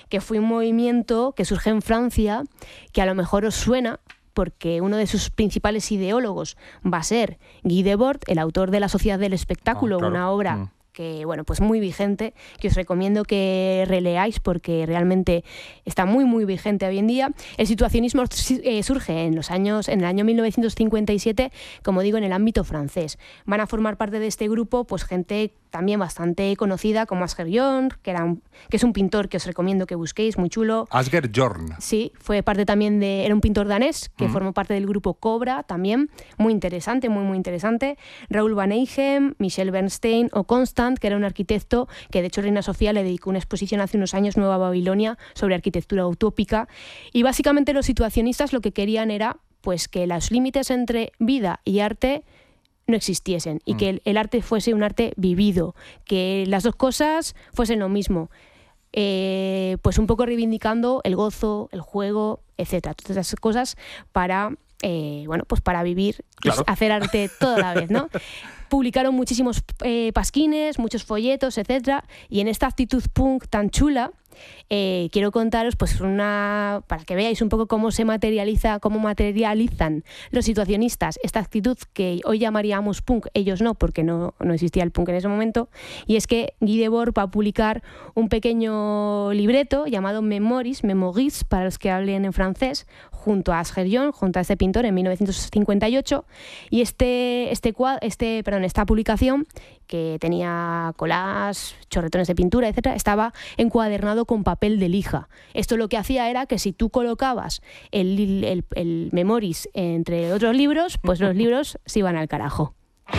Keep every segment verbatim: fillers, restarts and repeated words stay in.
que fue un movimiento que surge en Francia, que a lo mejor os suena, porque uno de sus principales ideólogos va a ser Guy Debord, el autor de La Sociedad del Espectáculo, ah, claro. una obra... Mm. que bueno, pues muy vigente, que os recomiendo que releáis porque realmente está muy muy vigente hoy en día. El situacionismo eh, surge en los años en el año mil novecientos cincuenta y siete, como digo, en el ámbito francés. Van a formar parte de este grupo pues gente también bastante conocida como Asger Jorn, que era un, que es un pintor que os recomiendo que busquéis, muy chulo. Asger Jorn. Sí, fue parte también de era un pintor danés que mm. formó parte del grupo Cobra también, muy interesante, muy muy interesante. Raoul Van Eyck, Michel Bernstein o Constant, que era un arquitecto que de hecho Reina Sofía le dedicó una exposición hace unos años, Nueva Babilonia, sobre arquitectura utópica. Y básicamente los situacionistas lo que querían era pues que los límites entre vida y arte no existiesen y mm. que el, el arte fuese un arte vivido, que las dos cosas fuesen lo mismo. Eh, pues un poco reivindicando el gozo, el juego, etcétera, todas esas cosas para, eh, bueno, pues para vivir, claro. y hacer arte toda la vez, ¿no? Publicaron muchísimos eh, pasquines, muchos folletos, etcétera, y en esta actitud punk tan chula eh, quiero contaros pues una para que veáis un poco cómo se materializa, cómo materializan los situacionistas esta actitud que hoy llamaríamos punk, ellos no, porque no, no existía el punk en ese momento, y es que Guy Debord va a publicar un pequeño libreto llamado Memories, Memories para los que hablen en francés, junto a Asger Jorn, junto a este pintor en mil novecientos cincuenta y ocho, y este, este, este, perdón, esta publicación que tenía collages, chorretones de pintura, etcétera, estaba encuadernado con papel de lija. Esto lo que hacía era que si tú colocabas el, el, el Memories entre otros libros, pues los libros se iban al carajo.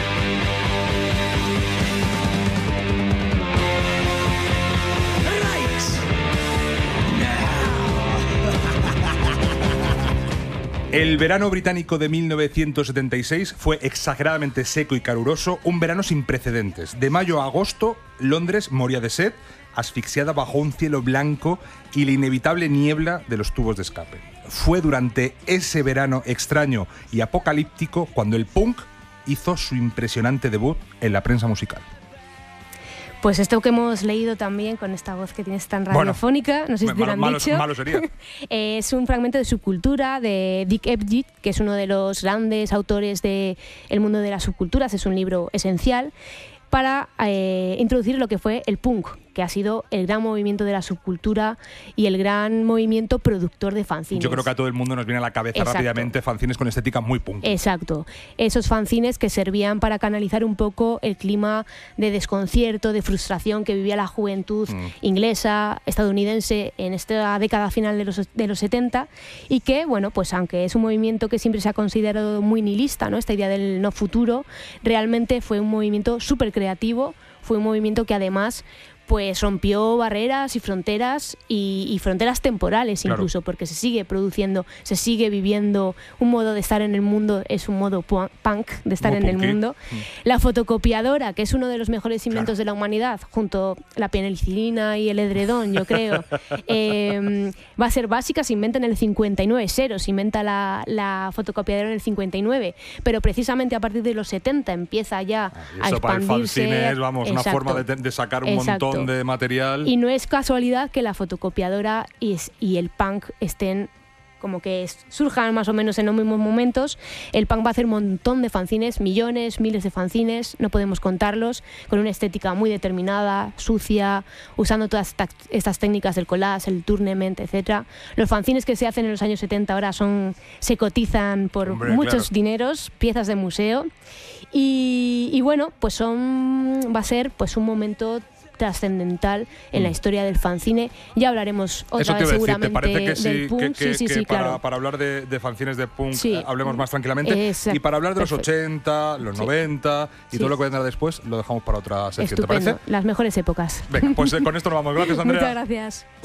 El verano británico de mil novecientos setenta y seis fue exageradamente seco y caluroso, un verano sin precedentes. De mayo a agosto, Londres moría de sed, asfixiada bajo un cielo blanco y la inevitable niebla de los tubos de escape. Fue durante ese verano extraño y apocalíptico cuando el punk hizo su impresionante debut en la prensa musical. Pues esto que hemos leído también con esta voz que tienes tan radiofónica, bueno, no sé si te lo han malo, dicho. Malo sería. Es un fragmento de Subcultura de Dick Ebgit, que es uno de los grandes autores del mundo de las subculturas. Es un libro esencial para eh, introducir lo que fue el punk, que ha sido el gran movimiento de la subcultura y el gran movimiento productor de fanzines. Yo creo que a todo el mundo nos viene a la cabeza Exacto. rápidamente fanzines con estética muy punk. Exacto. Esos fanzines que servían para canalizar un poco el clima de desconcierto, de frustración que vivía la juventud mm. inglesa, estadounidense en esta década final de los, de los setenta, y que, bueno, pues aunque es un movimiento que siempre se ha considerado muy nihilista, ¿no? Esta idea del no futuro, realmente fue un movimiento súper creativo, fue un movimiento que además pues rompió barreras y fronteras y, y fronteras temporales incluso, claro. porque se sigue produciendo, se sigue viviendo un modo de estar en el mundo, es un modo punk de estar Muy en punky. el mundo. Mm. La fotocopiadora, que es uno de los mejores inventos claro. de la humanidad, junto a la penicilina y el edredón, yo creo, eh, va a ser básica, se inventa en el cincuenta y nueve, cero, se inventa la, la fotocopiadora en el cincuenta y nueve, pero precisamente a partir de los setenta empieza ya ah, a expandirse. Para el fanzine es, vamos, Exacto. una forma de, de sacar un Exacto. montón de material. Y no es casualidad que la fotocopiadora y, y el punk estén como que surjan más o menos en los mismos momentos. El punk va a hacer un montón de fanzines, millones, miles de fanzines, no podemos contarlos, con una estética muy determinada, sucia, usando todas esta, estas técnicas del collage, el tournement, etcétera. Los fanzines que se hacen en los años setenta ahora son se cotizan por Hombre, muchos claro. dineros, piezas de museo. Y, y bueno, pues son va a ser pues un momento trascendental en mm. la historia del fanzine. Ya hablaremos otra vez seguramente ¿Te parece que sí, del punk. Que, que, sí, sí, que sí, para, claro. para hablar de, de fanzines de punk sí. eh, hablemos más tranquilamente? Exacto. Y para hablar de los Perfecto. ochenta, los sí. noventa y sí. todo lo que vendrá después, lo dejamos para otra sección. Estupendo. ¿Te parece? Las mejores épocas. Venga, pues eh, con esto nos vamos. Gracias, Andrea. Muchas gracias.